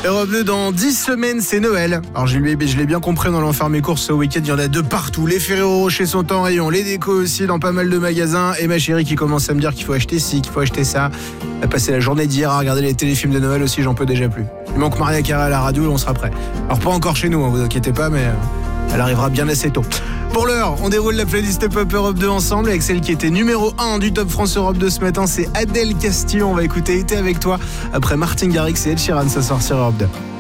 Europe 2, dans 10 semaines, c'est Noël. Alors je l'ai bien compris, en allant faire mes courses ce week-end, il y en a de partout. Les Ferrero Rocher sont en rayon, les décos aussi dans pas mal de magasins. Et ma chérie qui commence à me dire qu'il faut acheter ci, qu'il faut acheter ça. Elle a passé la journée d'hier à regarder les téléfilms de Noël aussi, j'en peux déjà plus. Il manque Maria Carey à la radio et on sera prêt. Alors pas encore chez nous, vous inquiétez pas, mais elle arrivera bien assez tôt. Pour l'heure, on déroule la playlist Pop Europe 2 ensemble avec celle qui était numéro 1 du Top France Europe 2 ce matin. C'est Adèle Castillo. On va écouter Été avec toi après Martin Garrix et Ed Sheeran. Ça sort sur Europe 2.